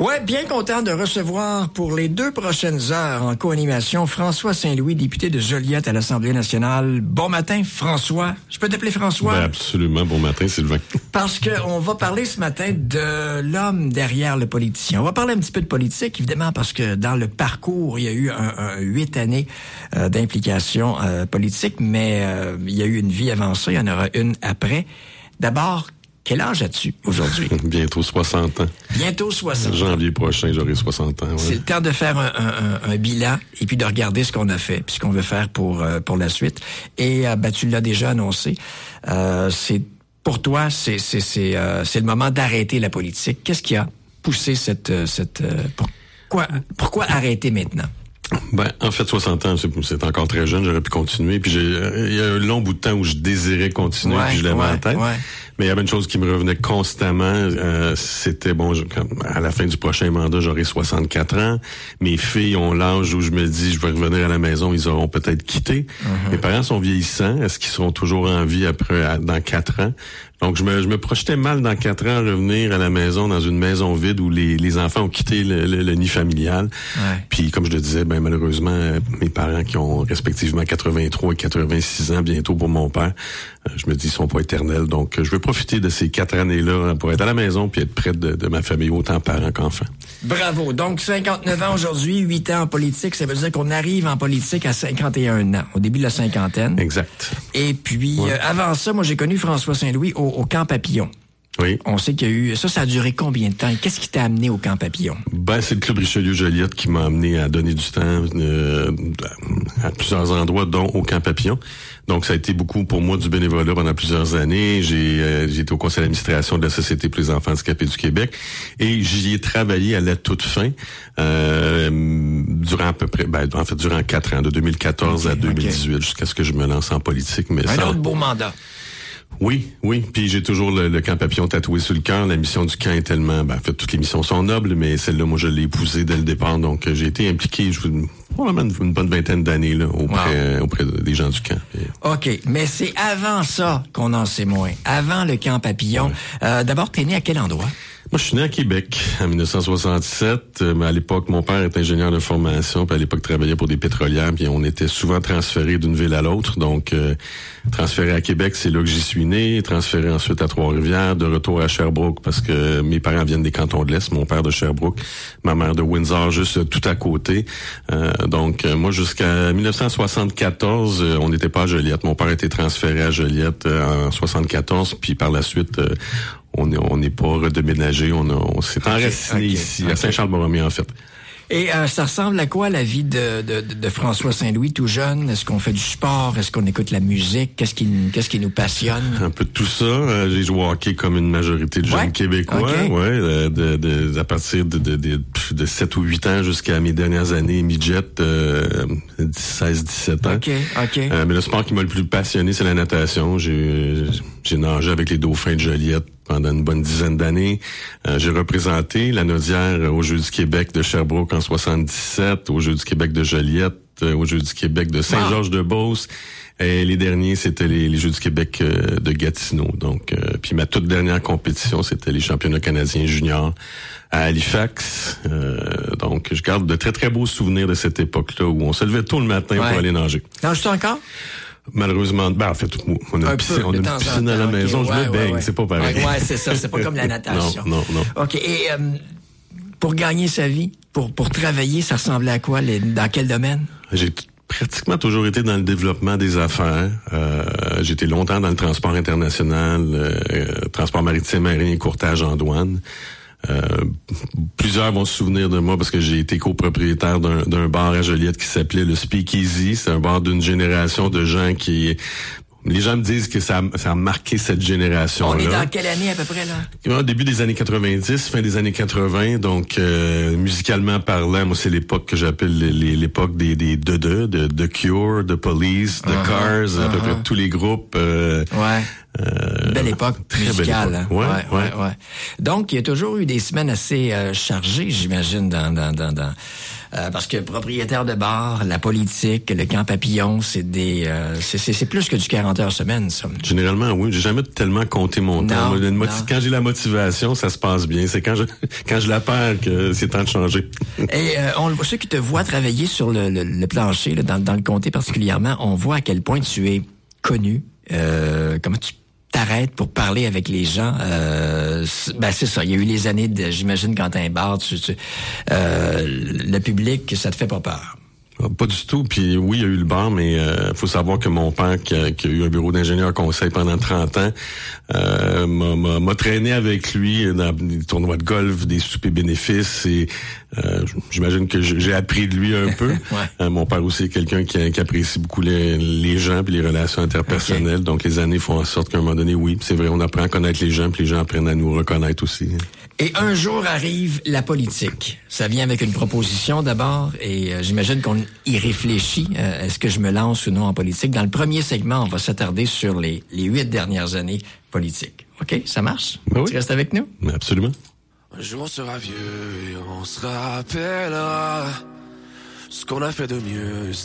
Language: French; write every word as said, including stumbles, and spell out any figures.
Ouais, bien content de recevoir pour les deux prochaines heures en co-animation François Saint-Louis, député de Joliette à l'Assemblée nationale. Bon matin, François. Je peux t'appeler François? Ben absolument. Bon matin, Sylvain. Parce que on va parler ce matin de l'homme derrière le politicien. On va parler un petit peu de politique, évidemment, parce que dans le parcours, il y a eu un, un huit années euh, d'implication euh, politique, mais euh, il y a eu une vie avant ça, il y en aura une après. D'abord, quel âge as-tu aujourd'hui? Bientôt soixante ans. Bientôt soixante. Janvier prochain, j'aurai soixante ans. Ouais. C'est le temps de faire un, un, un, un bilan et puis de regarder ce qu'on a fait, puis ce qu'on veut faire pour euh, pour la suite. Et euh, ben, tu l'as déjà annoncé. Euh, c'est pour toi, c'est c'est c'est euh, c'est le moment d'arrêter la politique. Qu'est-ce qui a poussé cette cette euh, pourquoi pourquoi arrêter maintenant? Ben, en fait, soixante ans, c'est, c'est encore très jeune, j'aurais pu continuer. Puis j'ai, il y a un long bout de temps où je désirais continuer, ouais, puis je l'avais ouais, en tête. Ouais. Mais il y avait une chose qui me revenait constamment, euh, c'était, bon, je, à la fin du prochain mandat, j'aurai soixante-quatre ans. Mes filles ont l'âge où je me dis, je vais revenir à la maison, ils auront peut-être quitté. Uh-huh. Mes parents sont vieillissants, est-ce qu'ils seront toujours en vie après, dans quatre ans? Donc, je me, je me projetais mal dans quatre ans à revenir à la maison, dans une maison vide où les, les enfants ont quitté le, le, le nid familial. Ouais. Puis, comme je le disais, ben malheureusement, mes parents qui ont respectivement quatre-vingt-trois et quatre-vingt-six ans bientôt pour mon père, je me dis, ils sont pas éternels. Donc, je veux profiter de ces quatre années-là pour être à la maison puis être près de, de ma famille, autant parents qu'enfants. Bravo. Donc, cinquante-neuf ans aujourd'hui, huit ans en politique. Ça veut dire qu'on arrive en politique à cinquante et un ans, au début de la cinquantaine. Exact. Et puis, ouais. euh, avant ça, moi, j'ai connu François Saint-Louis au, au Camp Papillon. Oui. On sait qu'il y a eu... Ça, ça a duré combien de temps? Qu'est-ce qui t'a amené au Camp Papillon? Ben, c'est le Club Richelieu-Joliette qui m'a amené à donner du temps euh, à plusieurs endroits, dont au Camp Papillon. Donc, ça a été beaucoup pour moi du bénévolat pendant plusieurs années. J'ai, euh, j'ai été au conseil d'administration de la Société pour les enfants handicapés du Québec et j'y ai travaillé à la toute fin euh, durant à peu près, ben, en fait, durant quatre ans, de deux mille quatorze okay, à deux mille dix-huit, okay. Jusqu'à ce que je me lance en politique. Mais un ça, autre beau mandat. Oui, oui. Puis j'ai toujours le, le Camp Papillon tatoué sur le cœur. La mission du camp est tellement... Ben, en fait, toutes les missions sont nobles, mais celle-là, moi, je l'ai épousée dès le départ. Donc, j'ai été impliqué, je probablement une, une bonne vingtaine d'années là auprès, wow. auprès des gens du camp. Et... OK. Mais c'est avant ça qu'on en sait moins. Avant le Camp Papillon. Ouais. Euh, d'abord, t'es né à quel endroit? Moi, je suis né à Québec en dix-neuf cent soixante-sept. Euh, à l'époque, mon père était ingénieur de formation, puis à l'époque, travaillait pour des pétrolières, puis on était souvent transférés d'une ville à l'autre. Donc, euh, transféré à Québec, c'est là que j'y suis né. Transféré ensuite à Trois-Rivières, de retour à Sherbrooke, parce que mes parents viennent des cantons de l'Est. Mon père de Sherbrooke, ma mère de Windsor, juste tout à côté. Euh, donc, euh, moi, jusqu'à dix-neuf cent soixante-quatorze, euh, on n'était pas à Joliette. Mon père a été transféré à Joliette euh, en soixante-quatorze, puis par la suite... Euh, On n'est on n'est pas redéménagé, on, a, on s'est enraciné okay, okay, ici, okay. à Saint-Charles-Borromée, en fait. Et euh, ça ressemble à quoi la vie de, de, de François Saint-Louis tout jeune? Est-ce qu'on fait du sport? Est-ce qu'on écoute la musique? Qu'est-ce qui, qu'est-ce qui nous passionne? Un peu de tout ça. Euh, j'ai joué au hockey comme une majorité de jeunes ouais? Québécois. Okay. Ouais, de, de, à partir de, de, de, de sept ou huit ans jusqu'à mes dernières années midget, euh, seize dix-sept ans. OK, OK. Euh, mais le sport qui m'a le plus passionné, c'est la natation. J'ai, j'ai nagé avec les Dauphins de Joliette pendant une bonne dizaine d'années. Euh, j'ai représenté la Naudière aux Jeux du Québec de Sherbrooke en soixante-dix-sept, aux Jeux du Québec de Joliette, euh, aux Jeux du Québec de Saint-Georges-de-Beauce. Et les derniers, c'était les, les Jeux du Québec euh, de Gatineau. Donc, euh, puis ma toute dernière compétition, c'était les championnats canadiens juniors à Halifax. Euh, donc, je garde de très, très beaux souvenirs de cette époque-là où on se levait tôt le matin ouais. pour aller nager. Nages-tu encore? Malheureusement, ben en fait, on a, un piscine, peu, on a une piscine à la okay, maison, ouais, je me baigne, ouais, ouais. c'est pas pareil. Ouais, ouais, c'est ça, c'est pas comme la natation. Non, non, non. OK, et euh, pour gagner sa vie, pour pour travailler, ça ressemblait à quoi? Les, dans quel domaine? J'ai t- pratiquement toujours été dans le développement des affaires. Euh, j'ai été longtemps dans le transport international, euh, transport maritime, aérien et courtage en douane. Euh, plusieurs vont se souvenir de moi parce que j'ai été copropriétaire d'un, d'un bar à Joliette qui s'appelait le Speakeasy. C'est un bar d'une génération de gens qui... Les gens me disent que ça, ça a marqué cette génération-là. On est dans quelle année à peu près, là? Au début des années quatre-vingt-dix, fin des années quatre-vingts. Donc, euh, musicalement parlant, moi, c'est l'époque que j'appelle les, l'époque des des deux deux, de The Cure, The Police, The uh-huh, Cars, uh-huh. à peu près tous les groupes. Euh, ouais. Euh, belle époque musicale. Hein? Ouais, ouais, ouais, ouais, ouais. Donc, il y a toujours eu des semaines assez euh, chargées, j'imagine, dans, dans, dans, dans euh, parce que propriétaire de bar, la politique, le camp papillon, c'est des, euh, c'est, c'est, c'est plus que du quarante heures semaine, ça. Généralement, oui. J'ai jamais tellement compté mon temps. Non, Moti- non. Quand j'ai la motivation, ça se passe bien. C'est quand je quand je la perds que c'est temps de changer. Et euh, on le voit, ceux qui te voient travailler sur le, le, le plancher, là, dans, dans le comté particulièrement, on voit à quel point tu es connu. Euh, comment tu t'arrêtes pour parler avec les gens. Euh, c'est, ben c'est ça. Il y a eu les années de, j'imagine, quand t'as un bar, tu, tu, euh, le public, ça te fait pas peur. Pas du tout. Puis oui, il y a eu le bar, mais euh, faut savoir que mon père, qui a, qui a eu un bureau d'ingénieur conseil pendant trente ans, euh, m'a, m'a, m'a traîné avec lui dans des tournois de golf, des soupers bénéfices. Et euh, j'imagine que j'ai appris de lui un peu. Ouais. Euh, mon père aussi est quelqu'un qui, qui apprécie beaucoup les, les gens puis les relations interpersonnelles. Okay. Donc les années font en sorte qu'à un moment donné, oui, c'est vrai, on apprend à connaître les gens, puis les gens apprennent à nous reconnaître aussi. Et un jour arrive la politique. Ça vient avec une proposition d'abord, et euh, j'imagine qu'on y réfléchit. Euh, est-ce que je me lance ou non en politique? Dans le premier segment, on va s'attarder sur les, les huit dernières années politiques. OK? Ça marche? Ben oui. Tu restes avec nous? Absolument. Un jour on sera vieux et on se rappellera ce qu'on a fait de mieux.